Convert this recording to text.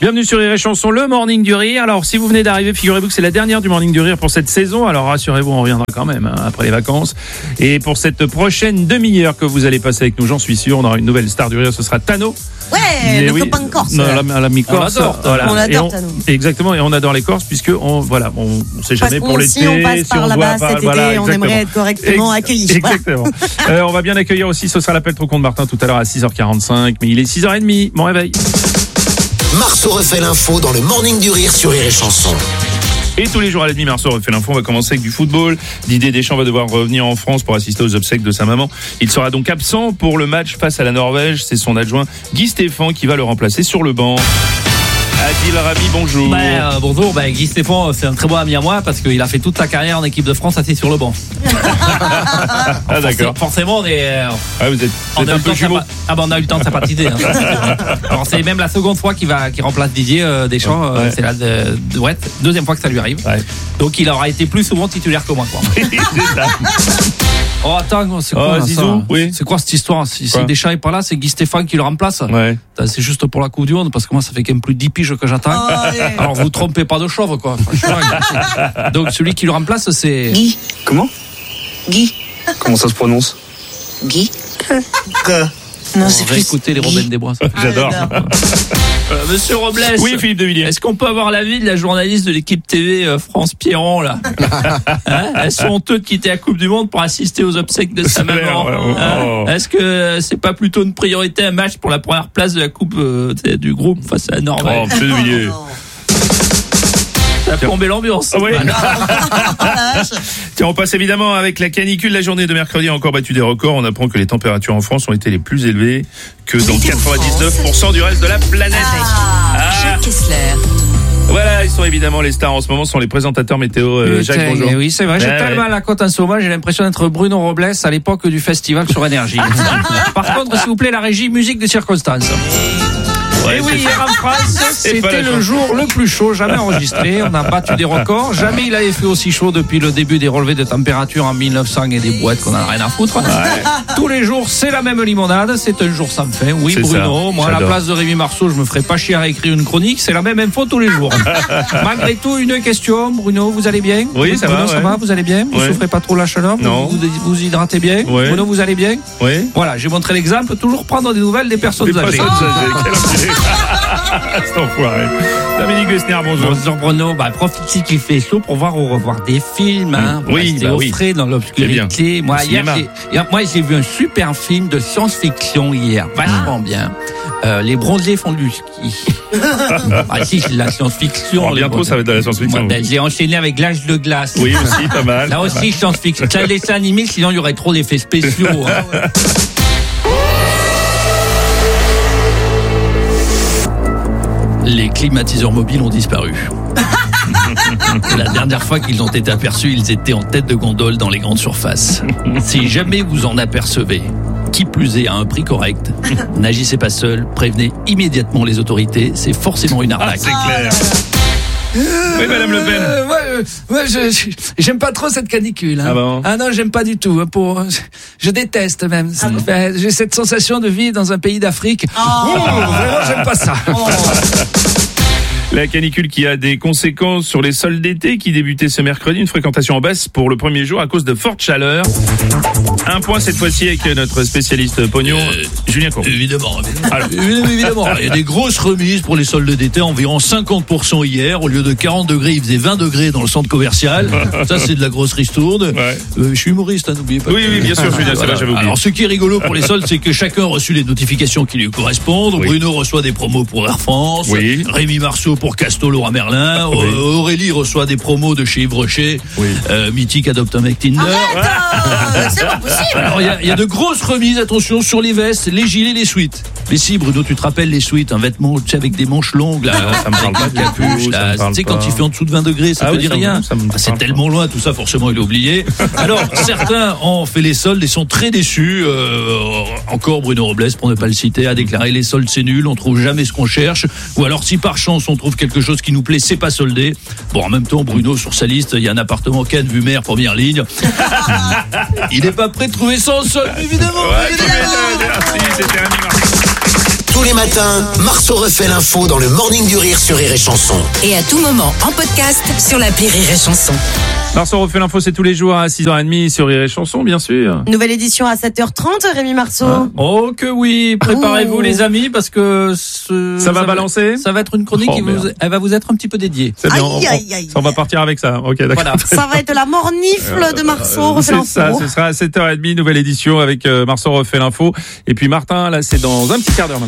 Bienvenue sur Rire et Chanson, le Morning du Rire. Alors, si vous venez d'arriver, figurez-vous que c'est la dernière du Morning du Rire pour cette saison. Alors, rassurez-vous, on reviendra quand même après les vacances. Et pour cette prochaine demi-heure que vous allez passer avec nous, j'en suis sûr, on aura une nouvelle star du Rire, ce sera Tano. Ouais, le copain de Corse. Non, l'ami Corse. On adore Tano. Exactement, et on adore les Corses puisque on sait jamais pour l'été. Si on passe par là-bas cet été, on aimerait être correctement accueillis. Exactement. On va bien accueillir aussi, ce sera l'appel trop con de Martin tout à l'heure à 6h45, mais il est 6h30, mon réveil. Marceau refait l'info dans le Morning du Rire sur Rire et Chanson. Et tous les jours à la demi, Marceau refait l'info. On va commencer avec du football. Didier Deschamps va devoir revenir en France pour assister aux obsèques de sa maman. Il sera donc absent pour le match face à la Norvège. C'est son adjoint Guy Stéphane qui va le remplacer sur le banc. Adil Rami, bonjour. Bonjour, Guy Stéphane, c'est un très bon ami à moi parce qu'il a fait toute sa carrière en équipe de France assis sur le banc. Ah d'accord. Forcément, vous êtes un peu jumeau. On a eu le temps de sympathiser. Alors c'est même la seconde fois qu'il remplace Didier Deschamps. Ouais. C'est la deuxième fois que ça lui arrive. Ouais. Donc il aura été plus souvent titulaire que moi. C'est ça. Oh attends, c'est quoi Zizou, oui. C'est quoi cette histoire? Si Deschamps est pas là, c'est Guy Stéphane qui le remplace. Ouais. C'est juste pour la Coupe du Monde parce que moi ça fait quand même plus de 10 piges que j'attends. Alors vous trompez pas de chauve quoi. Donc celui qui le remplace c'est Guy. Comment? Guy. Comment ça se prononce? Guy. Non, c'est plus. Écoutez les Robin des Bois. J'adore. Monsieur Robles. Oui, Philippe de Villiers. Est-ce qu'on peut avoir l'avis de la journaliste de l'équipe TV France Pierron là? Elles sont honteuses de quitter la Coupe du Monde pour assister aux obsèques de sa maman. Est-ce que c'est pas plutôt une priorité un match pour la première place de la Coupe du groupe face à la Norvège? Monsieur de Villiers. Ça a plombé l'ambiance. Oui. Tiens, on passe évidemment avec la canicule. La journée de mercredi a encore battu des records. On apprend que les températures en France ont été les plus élevées que dans 99% du reste de la planète. Jacques Kessler. Voilà, ils sont évidemment les stars en ce moment, sont les présentateurs météo. Jacques, bonjour. Oui, c'est vrai, j'ai tellement la cote en ce moment, j'ai l'impression d'être Bruno Robles à l'époque du festival sur Énergie. Par contre, s'il vous plaît, la régie musique de circonstance. Et oui, hier en France, c'était le jour le plus chaud jamais enregistré. On a battu des records. Jamais il avait fait aussi chaud depuis le début des relevés de température en 1900 et des boîtes qu'on en a rien à foutre. Ouais. Tous les jours, c'est la même limonade. C'est un jour sans fin. Oui, c'est Bruno. Ça. Moi, à la place de Rémi Marceau, je me ferai pas chier à écrire une chronique. C'est la même info tous les jours. Malgré tout, une question. Bruno, vous allez bien? Oui, ça Bruno, va. Ça va? Vous allez bien? Vous souffrez pas trop la chaleur? Non. Vous hydratez bien? Ouais. Bruno, vous allez bien? Oui. Voilà, j'ai montré l'exemple. Toujours prendre des nouvelles des personnes âgées. C'est enfoiré. Dominique Besnéard, bonjour. Bonjour Bruno, profitez qu'il fait chaud pour revoir des films, pour rester au frais dans l'obscurité. Moi, j'ai vu un super film de science-fiction hier, vachement bien. Les bronzés font du ski. Si, c'est de la science-fiction. Bientôt, ça va être de la science-fiction. J'ai enchaîné avec L'Âge de glace. Oui, aussi, pas mal. Là aussi, science-fiction. C'est un dessin animé, sinon il y aurait trop d'effets spéciaux. Les climatiseurs mobiles ont disparu. La dernière fois qu'ils ont été aperçus, ils étaient en tête de gondole dans les grandes surfaces. Si jamais vous en apercevez, qui plus est à un prix correct, n'agissez pas seul, prévenez immédiatement les autorités, c'est forcément une arnaque. C'est clair. Oui, Madame Le Pen. J'aime pas trop cette canicule. Ah bon? Ah non, j'aime pas du tout. Je déteste même. J'ai cette sensation de vivre dans un pays d'Afrique. Vraiment, j'aime pas ça. La canicule qui a des conséquences sur les soldes d'été qui débutaient ce mercredi. Une fréquentation en baisse pour le premier jour à cause de forte chaleur. Un point cette fois-ci avec notre spécialiste pognon, Julien Courbet. Évidemment. Évidemment. Il y a des grosses remises pour les soldes d'été, environ 50% hier. Au lieu de 40 degrés, il faisait 20 degrés dans le centre commercial. Ça, c'est de la grosse ristourne. Ouais. Je suis humoriste, n'oubliez pas. Oui, bien sûr, Julien, ça va, j'avais oublié. Alors, ce qui est rigolo pour les soldes, c'est que chacun a reçu les notifications qui lui correspondent. Oui. Bruno reçoit des promos pour Air France. Oui. Rémi Marceau pour Casto Laura Merlin. Oui. Aurélie reçoit des promos de chez Yves Rocher. Oui. Mythique adopte un mec Tinder. C'est pas possible. Alors il y a de grosses remises, attention, sur les vestes, les gilets, les sweats. Mais si, Bruno, tu te rappelles les sweats, un vêtement avec des manches longues là, ça me parle pas de capuche là, tu sais quand il fait en dessous de 20 degrés, ça te dit rien. C'est tellement loin, tout ça, forcément il a oublié. Alors certains ont fait les soldes et sont très déçus. Encore Bruno Robles, pour ne pas le citer, a déclaré les soldes c'est nul, on trouve jamais ce qu'on cherche. Ou alors si par chance on trouve quelque chose qui nous plaît, c'est pas soldé. Bon, en même temps, Bruno, sur sa liste, il y a un appartement Cannes vue mer première ligne. Il n'est pas prêt de trouver ça en solde, évidemment. Merci, c'était Rémi Marceau. Tous les matins, Marceau refait l'info dans le Morning du Rire sur Rire et Chanson. Et à tout moment en podcast sur l'appli Rire et Chanson. Marceau refait l'info, c'est tous les jours à 6h30 sur Rire et Chanson, bien sûr. Nouvelle édition à 7h30, Rémi Marceau. Oh que oui, préparez-vous les amis parce que ça va balancer. Ça va être une chronique elle va vous être un petit peu dédiée. C'est bien. On va partir avec ça. Ok, d'accord. Voilà. Ça va être la mornifle de Marceau refait l'info. C'est ça, ce sera à 7h30, nouvelle édition avec Marceau refait l'info. Et puis Martin, là, c'est dans un petit quart d'heure.